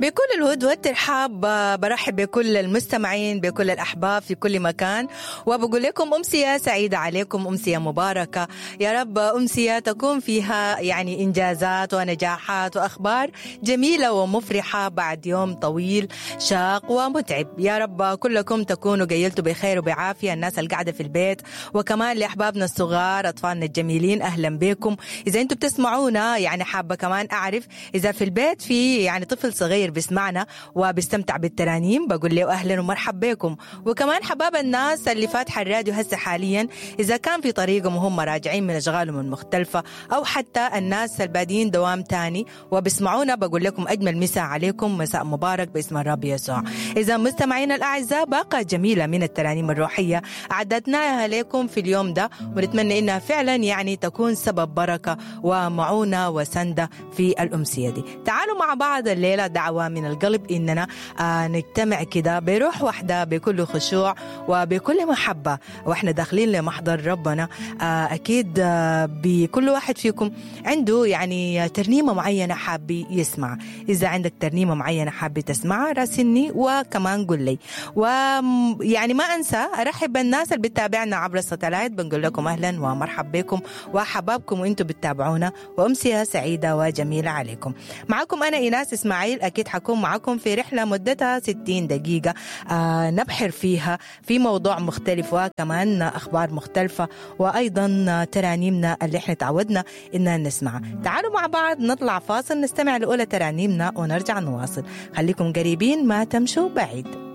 بكل الود والترحاب برحب بكل المستمعين بكل الأحباب في كل مكان، وبقول لكم أمسية سعيدة عليكم، أمسية مباركة يا رب، أمسية تكون فيها يعني إنجازات ونجاحات وأخبار جميلة ومفرحة بعد يوم طويل شاق ومتعب. يا رب كلكم تكونوا قيلتوا بخير وبعافية، الناس اللي قاعدة في البيت، وكمان لأحبابنا الصغار أطفالنا الجميلين أهلا بكم. إذا أنتم بتسمعونا يعني حابة كمان أعرف إذا في البيت في يعني طفل صغير بيسمعنا وبيستمتع بالترانيم، بقول له أهلا ومرحبا بكم. وكمان حباب الناس اللي فاتحة الراديو هسه حاليا، إذا كان في طريقهم وهم راجعين من أشغالهم المختلفة، أو حتى الناس البادين دوام تاني وبيسمعونا، بقول لكم أجمل مساء عليكم، مساء مبارك باسم الرب يسوع. إذا مستمعين الأعزاء، باقة جميلة من الترانيم الروحية أعددناها لكم في اليوم ده، ونتمنى إنها فعلا يعني تكون سبب بركة ومعونة وسندة في الأمسية دي. تعالوا مع بعض الليلة دعوة من القلب إننا نجتمع كده بروح واحدة بكل خشوع وبكل محبة وإحنا داخلين لمحضر ربنا. أكيد بكل واحد فيكم عنده يعني ترنيمة معينة حابي يسمع. إذا عندك ترنيمة معينة حابي تسمعها راسلني وكمان قل لي. ويعني ما أنسى أرحب بالناس اللي بتتابعنا عبر الساتلايت، بنقول لكم أهلا ومرحب بكم وحبابكم وإنتوا بتتابعونا، وأمسية سعيدة وجميلة عليكم. معكم أنا إيناس إسماعيل، أكيد حكون معكم في رحلة مدتها 60 دقيقة نبحر فيها في موضوع مختلف وكمان أخبار مختلفة، وأيضا ترانيمنا اللي احنا تعودنا إننا نسمعها. تعالوا مع بعض نطلع فاصل نستمع لأولى ترانيمنا ونرجع نواصل. خليكم قريبين ما تمشوا بعيد.